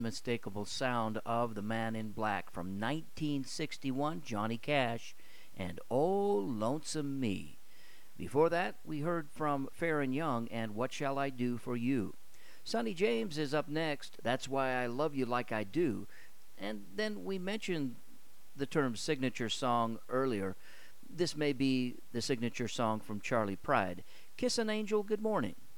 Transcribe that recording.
unmistakable sound of the Man in Black from 1961, Johnny Cash, and Oh Lonesome Me. Before that, we heard from Farron Young and What Shall I Do for You. Sonny James is up next. That's Why I Love You Like I Do. And then we mentioned the term signature song earlier. This may be the signature song from Charlie Pride. Kiss an Angel, Good Morning.